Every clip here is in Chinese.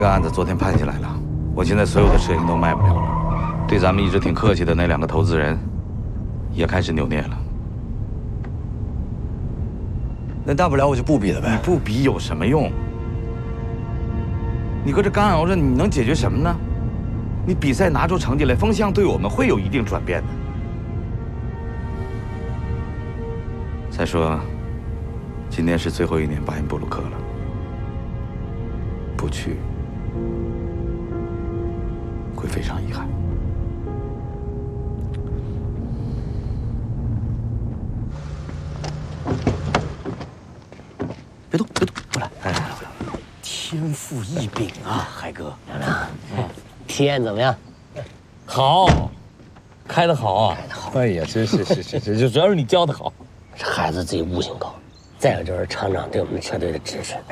这个案子昨天判下来了，我现在所有的摄影都卖不了了，对咱们一直挺客气的那2个投资人，也开始扭捏了。 那大不了我就不比了呗。 你不比有什么用？你搁这干熬着，你能解决什么呢？你比赛拿出成绩来，风向对我们会有一定转变的。再说，今年是最后一年巴音布鲁克了，不去会非常遗憾。 别动，别动，过来，来，天赋异禀啊，海哥。 亮亮，体验怎么样？ 好，开得好啊！哎呀，真是，就主要是你教得好。 这孩子自己悟性高，再有就是厂长对我们全队的支持。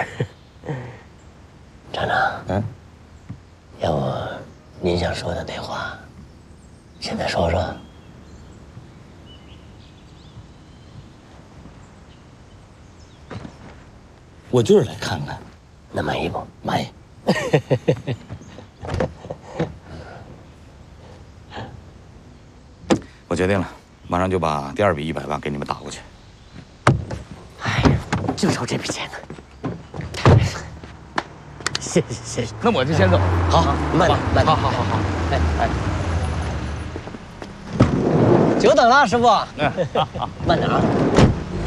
厂长，要不您想说的那话，现在说说。 我就是来看看， 那满意不？ 满意。 我决定了，马上就把第2笔100万给你们打过去。 哎呀，就愁这笔钱呢。谢谢。 那我就先走。 好，慢点，慢点。 好。哎， 久等了，师傅。慢点啊。